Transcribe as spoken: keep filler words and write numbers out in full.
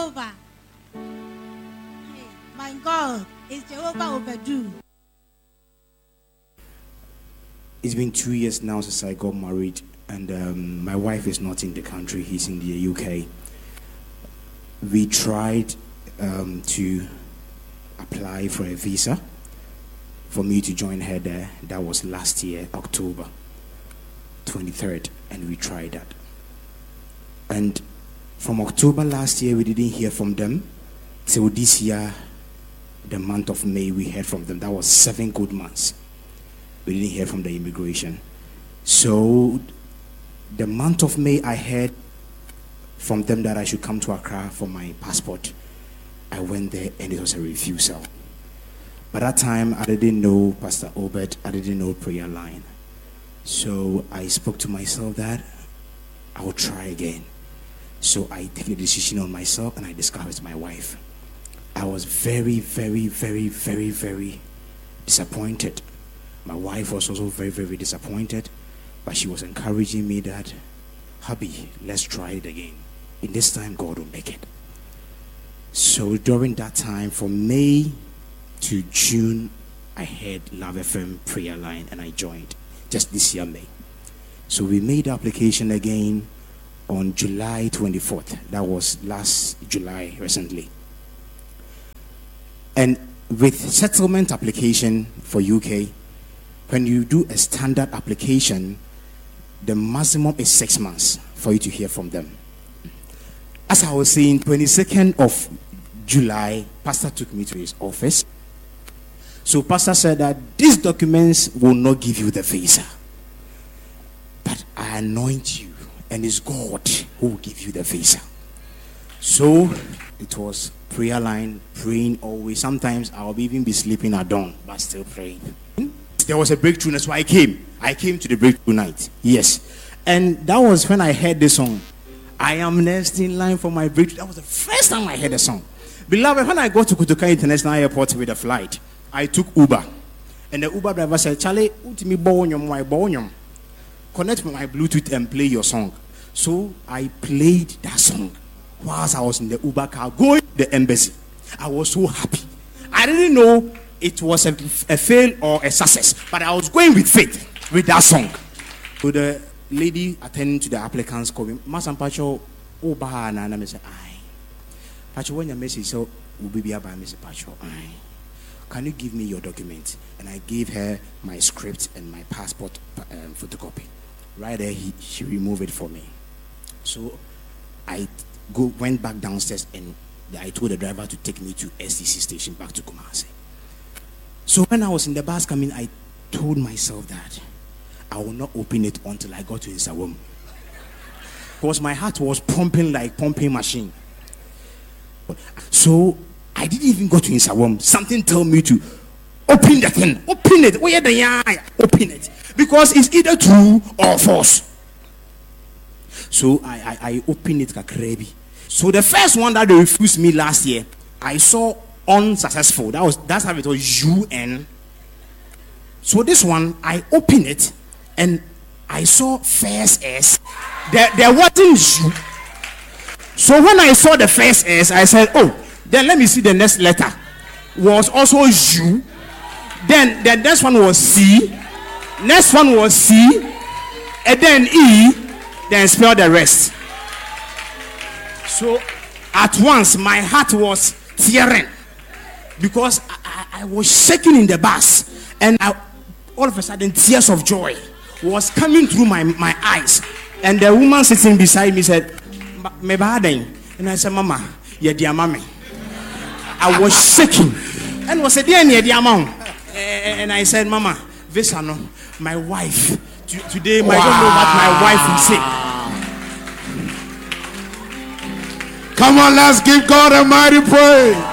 Jehovah. Hey, my God, is Jehovah overdue? It's been two years now since I got married, and um, my wife is not in the country. He's in the U K. We tried um, to apply for a visa for me to join her there. That was last year, October twenty-third, and we tried that. And from October last year, we didn't hear from them. So this year, the month of May, we heard from them. That was seven good months. We didn't hear from the immigration. So the month of May, I heard from them that I should come to Accra for my passport. I went there and it was a refusal. By that time, I didn't know Pastor Obed. I didn't know Prayer Line. So I spoke to myself that I will try again. So I take the decision on myself and I discussed with my wife. I was very, very, very, very, very disappointed. My wife was also very, very disappointed, but she was encouraging me that, hubby, let's try it again. In this time, God will make it. So during that time, from May to June, I had Love F M Prayer Line and I joined just this year, May. So we made the application again on July twenty-fourth. That was last July, recently. And with settlement application for U K, when you do a standard application, the maximum is six months for you to hear from them. As I was saying, twenty-second of July, Pastor took me to his office. So Pastor said that these documents will not give you the visa, but I anoint you, and it's God who will give you the visa. So it was Prayer Line, praying always. Sometimes I'll even be sleeping at dawn, but still praying. There was a breakthrough, that's why I came. I came to the breakthrough night. Yes. And that was when I heard this song. I am next in line for my breakthrough. That was the first time I heard the song. Beloved, when I got to Kotoka International Airport with a flight, I took Uber. And the Uber driver said, Charlie, connect my Bluetooth and play your song. So I played that song whilst I was in the Uber car going to the embassy. I was so happy. I didn't know it was a, a fail or a success, but I was going with faith with that song. So the lady attending to the applicants called me, Masan Pacho, oh, Bahana, and I said, Aye. Pacho, when your message, so will be by Mister Pacho, Aye. Can you give me your document? And I gave her my script and my passport um, photocopy. Right there, he, she removed it for me. So I go went back downstairs and I told the driver to take me to S D C station back to Kumasi. So when I was in the bus coming, I told myself that I will not open it until I got to Nsawam. Because my heart was pumping like pumping machine. So I didn't even go to Nsawam. Something told me to open the thing. Open it. Where the eye? Open it. Because it's either true or false. So I, I, I opened it kakrebi. So the first one that they refused me last year, I saw unsuccessful. That was that's how it was U N. So this one, I opened it and I saw first S. There, there wasn't U. So when I saw the first S, I said, oh, then let me see the next letter. Was also U. Then the next one was C. Next one was C. And then E. Then spell the rest. So at once my heart was tearing. Because I, I, I was shaking in the bus, and I, all of a sudden tears of joy was coming through my, my eyes. And the woman sitting beside me said, "Me badeng," and I said, "Mama, yeah, dear mommy." I was shaking, and was said, "Dear, dear mom," and I said, "Mama, Vesano, my wife t- today, wow. I don't know what my wife will say." Come on, let's give God a mighty praise.